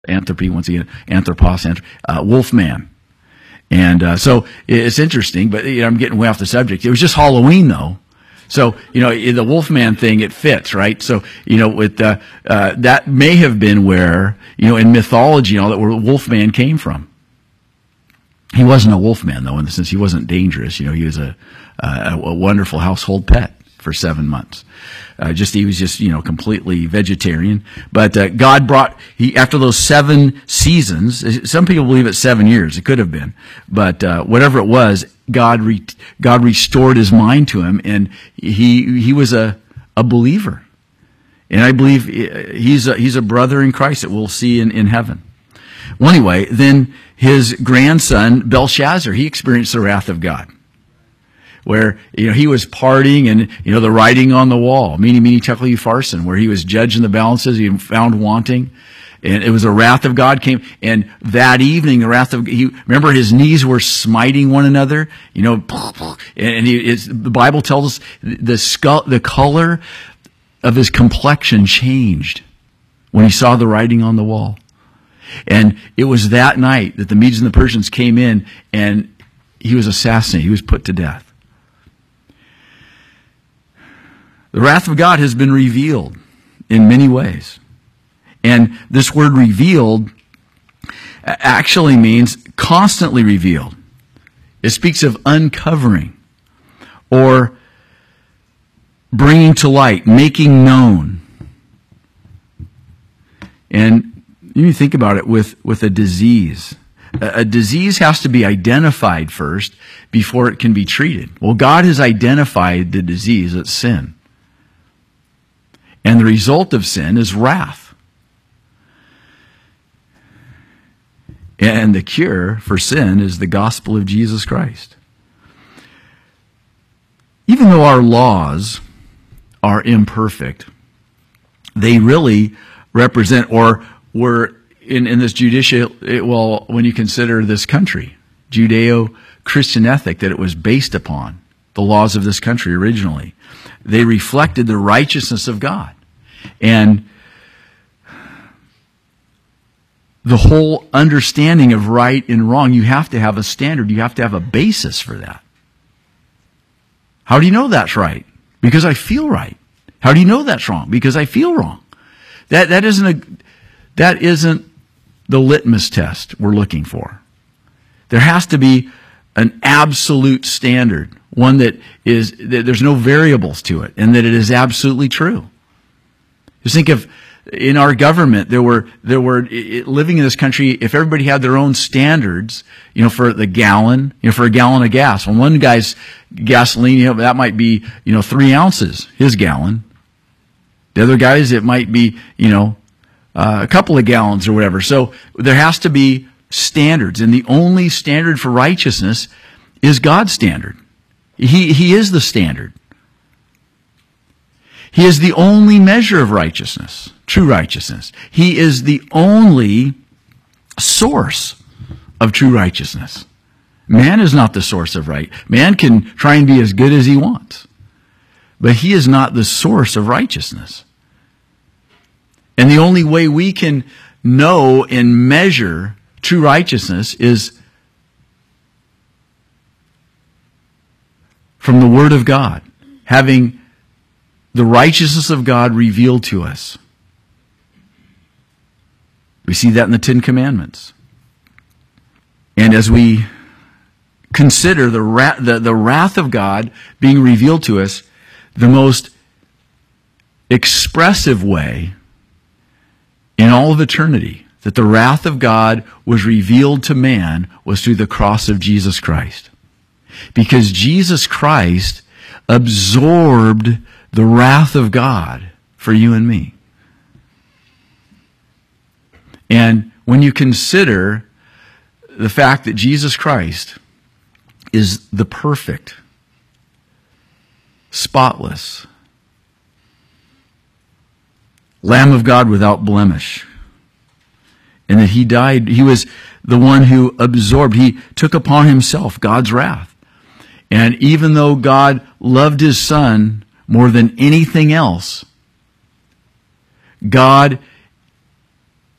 Anthropy, once again, anthropos, Wolfman. And so it's interesting, but I'm getting way off the subject. It was just Halloween, though. So, the Wolfman thing, it fits, right? So, with that may have been where, in mythology and all that, where Wolfman came from. He wasn't a wolfman, though, in the sense he wasn't dangerous. He was a wonderful household pet for 7 months. He was just completely vegetarian. But God brought, after those 7 seasons, some people believe it's 7 years. It could have been. But whatever it was, God restored his mind to him, and he was a believer. And I believe he's a brother in Christ that we'll see in heaven. Well, anyway, then his grandson, Belshazzar, he experienced the wrath of God. Where, he was partying and, the writing on the wall, meeny, tekel, upharsin, where he was judging the balances, he found wanting. And it was the wrath of God came. And that evening, remember his knees were smiting one another, and the Bible tells us the color of his complexion changed when he saw the writing on the wall. And it was that night that the Medes and the Persians came in, and he was assassinated. He was put to death. The wrath of God has been revealed in many ways. And this word revealed actually means constantly revealed. It speaks of uncovering or bringing to light, making known. And you think about it with a disease. A disease has to be identified first before it can be treated. Well, God has identified the disease, it's sin. And the result of sin is wrath. And the cure for sin is the gospel of Jesus Christ. Even though our laws are imperfect, they really represent, or were in this when you consider this country, Judeo-Christian ethic that it was based upon, the laws of this country originally. They reflected the righteousness of God. And the whole understanding of right and wrong, you have to have a standard. You have to have a basis for that. How do you know that's right? Because I feel right. How do you know that's wrong? Because I feel wrong. That isn't the litmus test we're looking for. There has to be an absolute standard, one that there's no variables to it, and that it is absolutely true. Just think of, in our government, there were living in this country, if everybody had their own standards, for the gallon, for a gallon of gas. Well, one guy's gasoline, that might be, 3 ounces, his gallon. The other guys, it might be, a couple of gallons or whatever. So there has to be standards, and the only standard for righteousness is God's standard. He is the standard. He is the only measure of righteousness, true righteousness. He is the only source of true righteousness. Man is not the source of right. Man can try and be as good as he wants, but he is not the source of righteousness. And the only way we can know and measure true righteousness is from the Word of God, having the righteousness of God revealed to us. We see that in the 10 Commandments. And as we consider the wrath of God being revealed to us, the most expressive way in all of eternity that the wrath of God was revealed to man was through the cross of Jesus Christ. Because Jesus Christ absorbed the wrath of God for you and me. And when you consider the fact that Jesus Christ is the perfect, spotless Lamb of God without blemish, and that he died, he was the one who absorbed, he took upon himself God's wrath. And even though God loved his Son more than anything else, God